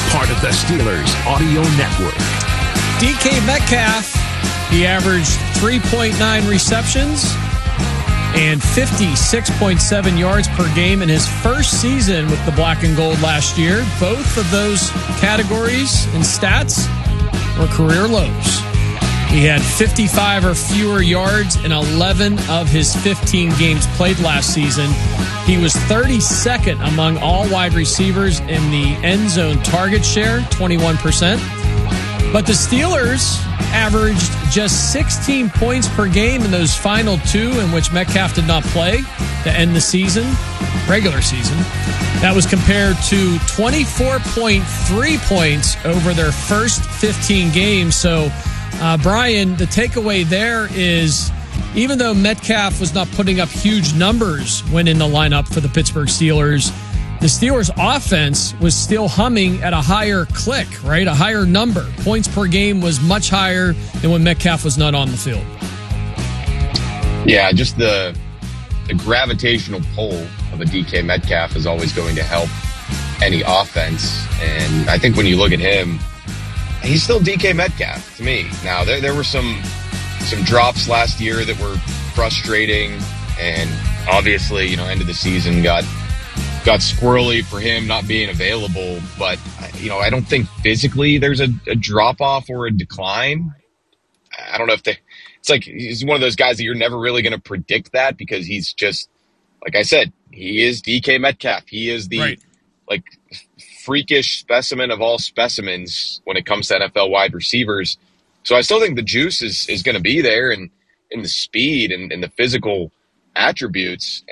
part of the Steelers Audio Network. DK Metcalf, he averaged 3.9 receptions and 56.7 yards per game in his first season with the Black and Gold last year. Both of those categories and stats were career lows. He had 55 or fewer yards in 11 of his 15 games played last season. He was 32nd among all wide receivers in the end zone target share, 21%. But the Steelers averaged just 16 points per game in those final two in which Metcalf did not play to end the season, regular season. That was compared to 24.3 points over their first 15 games. So, Brian, the takeaway there is even though Metcalf was not putting up huge numbers when in the lineup for the Pittsburgh Steelers, the Steelers' offense was still humming at a higher click, right? A higher number. Points per game was much higher than when Metcalf was not on the field. Yeah, just the gravitational pull of a DK Metcalf is always going to help any offense. And I think when you look at him, he's still DK Metcalf to me. Now, there were some drops last year that were frustrating, and obviously, end of the season got squirrely for him not being available. But, I don't think physically there's a drop-off or a decline. I don't know if it's like he's one of those guys that you're never really going to predict that because he's just, like I said, he is DK Metcalf. He is the, freakish specimen of all specimens when it comes to NFL wide receivers. So I still think the juice is going to be there and in the speed and the physical attributes.